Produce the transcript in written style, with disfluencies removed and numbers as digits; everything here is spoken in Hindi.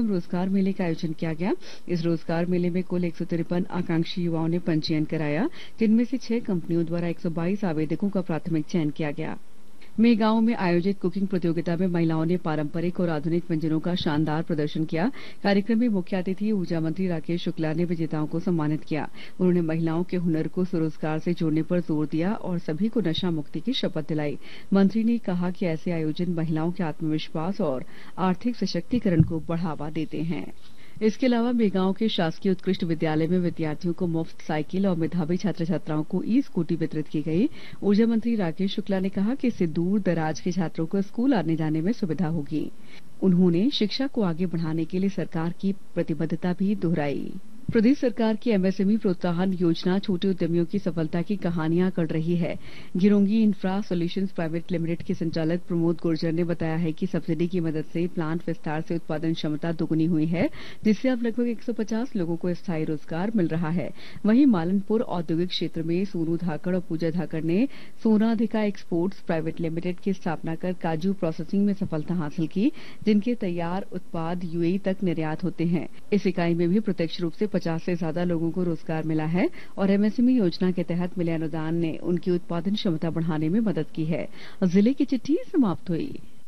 रोजगार मेले का आयोजन किया गया। इस रोजगार मेले में कुल 153 आकांक्षी युवाओं ने पंजीयन कराया, जिनमें से 6 कंपनियों द्वारा 122 आवेदकों का प्राथमिक चयन किया गया। मेगांव में आयोजित कुकिंग प्रतियोगिता में महिलाओं ने पारंपरिक और आधुनिक व्यंजनों का शानदार प्रदर्शन किया। कार्यक्रम में मुख्य अतिथि ऊर्जा मंत्री राकेश शुक्ला ने विजेताओं को सम्मानित किया। उन्होंने महिलाओं के हुनर को स्वरोजगार से जोड़ने पर जोर दिया और सभी को नशा मुक्ति की शपथ दिलाई। मंत्री ने कहा कि ऐसे आयोजन महिलाओं के आत्मविश्वास और आर्थिक सशक्तिकरण को बढ़ावा देते हैं। इसके अलावा मेगांव के शासकीय उत्कृष्ट विद्यालय में विद्यार्थियों को मुफ्त साइकिल और मेधावी छात्र छात्राओं को ई स्कूटी वितरित की गई। ऊर्जा मंत्री राकेश शुक्ला ने कहा कि इससे दूर दराज के छात्रों को स्कूल आने जाने में सुविधा होगी। उन्होंने शिक्षा को आगे बढ़ाने के लिए सरकार की प्रतिबद्धता भी दोहराई। प्रदेश सरकार की एमएसएमई प्रोत्साहन योजना छोटे उद्यमियों की सफलता की कहानियां गढ़ रही है। गिरोंगी इंफ्रा सॉल्यूशंस प्राइवेट लिमिटेड के संचालक प्रमोद गुर्जर ने बताया है कि सब्सिडी की मदद से प्लांट विस्तार से उत्पादन क्षमता दोगुनी हुई है, जिससे अब लगभग 150 लोगों को स्थायी रोजगार मिल रहा है। वहीं मालनपुर औद्योगिक क्षेत्र में सोनू धाकड़ और पूजा धाकड़ ने सोनाधिका एक्सपोर्ट्स प्राइवेट लिमिटेड की स्थापना कर काजू प्रोसेसिंग में सफलता हासिल की, जिनके तैयार उत्पाद यूएई तक निर्यात होते हैं। इस इकाई में भी प्रत्यक्ष रूप से 50 से ज्यादा लोगों को रोजगार मिला है और एमएसएमई योजना के तहत मिले अनुदान ने उनकी उत्पादन क्षमता बढ़ाने में मदद की है। जिले की चिट्ठी समाप्त हुई।